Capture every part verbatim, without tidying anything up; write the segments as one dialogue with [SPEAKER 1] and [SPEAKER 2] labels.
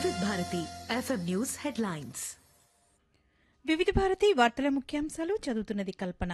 [SPEAKER 1] వివిధ Bharati FM news headlines.
[SPEAKER 2] వివిధ భారతి వార్తల ముఖ్యాంశాలు చదువుతున్నది కల్పన.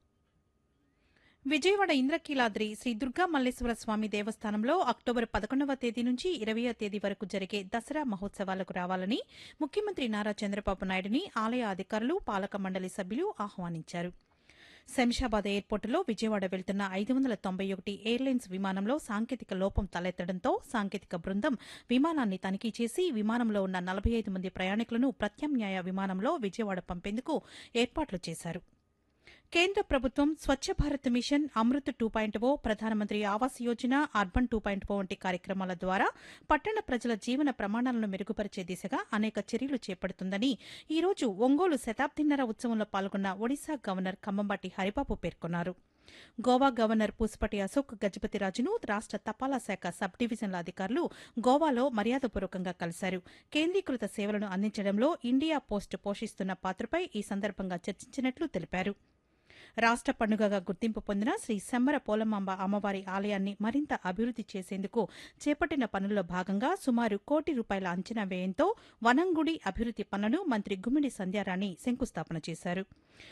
[SPEAKER 2] విజయవాడ ఇంద్రకీలాద్రి శ్రీ దుర్గా మల్లేశ్వర స్వామి దేవస్థానంలో అక్టోబర్ పదకొండవ తేదీ నుంచి ఇరవయవ తేదీ వరకు జరిగే దసరా మహోత్సవాలకు రావాలని ముఖ్యమంత్రి నారా చంద్రబాబు నాయుడిని ఆలయ అధికారులు, పాలక మండలి సభ్యులు ఆహ్వానించారు. శంషాబాద్ ఎయిర్పోర్టులో విజయవాడ వెళ్తున్న ఐదు వందల తొంభై ఒకటి ఎయిర్లైన్స్ విమానంలో సాంకేతిక లోపం తలెత్తడంతో సాంకేతిక బృందం విమానాన్ని తనిఖీ చేసి విమానంలో ఉన్న నలభై ఐదు మంది ప్రయాణికులను ప్రత్యామ్నాయ విమానంలో విజయవాడ పంపేందుకు ఏర్పాట్లు చేశారు. కేంద్ర ప్రభుత్వం Swachh Bharat machine, Amrit two point ఓ, ప్రధానమంత్రి Awas Yojana, urban two point ఓ వంటి కార్యక్రమాల ద్వారా పట్టణ ప్రజల జీవన ప్రమాణాలను మెరుగుపరిచే దిశగా అనేక చర్యలు చేపడుతుందని ఈ రోజు ఒంగోలు శతాబ్దిన్నర ఉత్సవంలో పాల్గొన్న ఒడిశా గవర్నర్ కంబంబాటి హరిబాబు పేర్కొన్నారు. గోవా గవర్నర్ పూసపటి అశోక్ గజపతిరాజును రాష్ట తపాలా శాఖ సబ్ డివిజన్ల అధికారులు గోవాలో మర్యాదపూర్వకంగా కలిశారు. కేంద్రీకృత సేవలను అందించడంలో ఇండియా పోస్ట్ పోషిస్తున్న పాత్రపై ఈ సందర్భంగా చర్చించినట్లు తెలిపారు. రాష్ట పండుగగా గుర్తింపు పొందిన శ్రీ సెమ్మర పోలమాంబ అమ్మవారి ఆలయాన్ని మరింత అభివృద్ది చేసేందుకు చేపట్టిన పనుల్లో భాగంగా సుమారు కోటి రూపాయల అంచనా వ్యయంతో వనంగుడి అభివృద్ది పనులను మంత్రి గుమ్మిడి సంధ్యారాణి శంకుస్థాపన చేశారు.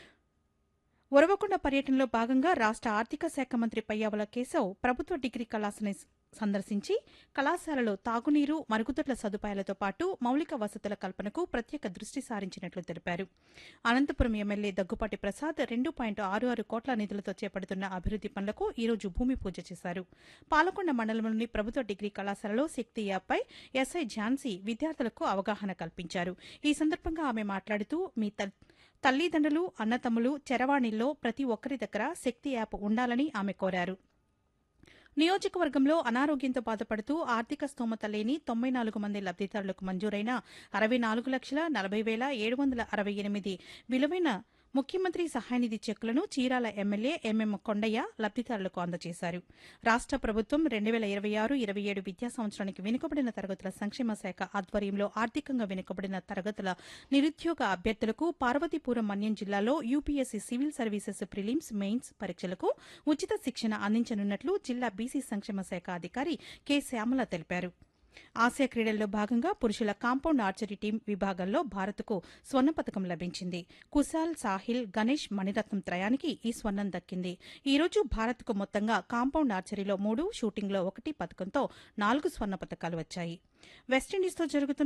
[SPEAKER 2] ఉరవకొండ పర్యటనలో భాగంగా రాష్ట ఆర్థిక శాఖ మంత్రి పయ్యావుల కేశవ్ ప్రభుత్వ డిగ్రీ కళాశాలని సందర్శించి కళాశాలలో తాగునీరు, మరుగుదొడ్ల సదుపాయాలతో పాటు మౌలిక వసతుల కల్పనకు ప్రత్యేక దృష్టి సారించినట్లు తెలిపారు. అనంతపురం ఎమ్మెల్యే దగ్గుపాటి ప్రసాద్ రెండు పాయింట్ ఆరు ఆరు కోట్ల నిధులతో చేపడుతున్న అభివృద్ది పనులకు ఈ రోజు భూమి పూజ చేశారు. పాలకొండ మండలంలోని ప్రభుత్వ డిగ్రీ కళాశాలలో శక్తి యాప్పై ఎస్ఐ ఝాన్సీ విద్యార్థులకు అవగాహన కల్పించారు. ఈ సందర్భంగా ఆమె మాట్లాడుతూ మీ తల్లిదండ్రులు, అన్నతమ్ములు చరవాణిల్లో ప్రతి ఒక్కరి దగ్గర శక్తి యాప్ ఉండాలని ఆమె కోరారు. నియోజకవర్గంలో అనారోగ్యంతో బాధపడుతూ ఆర్థిక స్తోమత లేని తొంభై నాలుగు మంది లబ్దిదారులకు మంజూరైన అరవై నాలుగు లక్షల నలభై వేల ఏడు వందల అరవై ఎనిమిది విలువైన ముఖ్యమంత్రి సహాయనిధి చెక్కులను చీరాల ఎమ్మెల్యే ఎంఎం కొండయ్య లబ్దిదారులకు అందజేశారు. రాష్ట ప్రభుత్వం రెండు వేల ఇరవై ఆరు ఇరవై ఏడు విద్యా సంవత్సరానికి వెనుకబడిన తరగతుల సంక్షేమ శాఖ ఆధ్వర్యంలో ఆర్థికంగా వెనుకబడిన తరగతుల నిరుద్యోగ అభ్యర్థులకు పార్వతీపురం మన్యం జిల్లాలో UPSC civil services prelims, mains పరీక్షలకు ఉచిత శిక్షణ అందించనున్నట్లు జిల్లా బీసీ సంక్షేమ శాఖ అధికారి కె శ్యామల తెలిపారు. ఆసియా క్రీడల్లో భాగంగా పురుషుల కాంపౌండ్ ఆర్చరీ టీం విభాగంలో భారత్కు స్వర్ణ పతకం లభించింది. కుశాల్, సాహిల్, గణేష్ మణిరత్నం త్రయానికి ఈ స్వర్ణం దక్కింది. ఈ రోజు భారత్కు మొత్తంగా కాంపౌండ్ ఆర్చరీలో మూడు, షూటింగ్లో ఒకటి పతకంతో నాలుగు స్వర్ణ పతకాలు వచ్చాయి. వెస్టిండీస్తో జరుగుతున్న